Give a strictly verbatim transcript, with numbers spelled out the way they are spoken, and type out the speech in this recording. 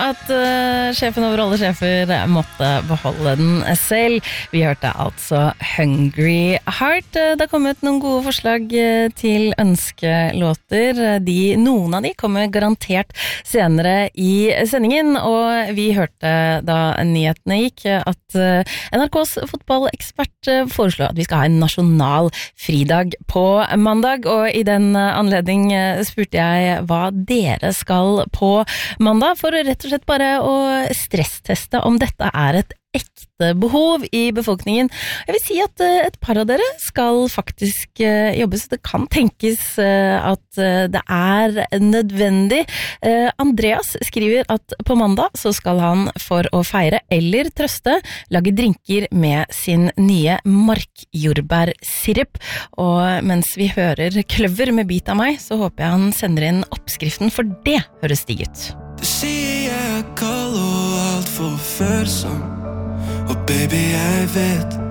at uh, sjefen over alle sjefer måtte beholde den selv. Vi hørte altså Hungry Heart. Det har kommet noen gode forslag til ønskelåter. De, noen av de kommer garantert senere i sendingen, og vi hørte da nyhetene gikk at N R K's fotballekspert foreslår at vi skal ha en nasjonal fridag på mandag, og i den anledning spurte jeg hva dere skal på mandag, for rett og slett bare å stressteste om dette er et ekte behov i befolkningen. Jeg vil si at et par av dere skal faktisk jobbe, så det kan tenkes at det er nødvendig. Andreas skriver at på mandag så skal han for å feire eller trøste lage drinker med sin nye markjordbærsirup. Og mens vi hører Kløver med Bit av meg, så håper jeg han sender inn oppskriften, for det høres digg ut. Du sier jeg er kald og alt for følsom, og baby jeg vet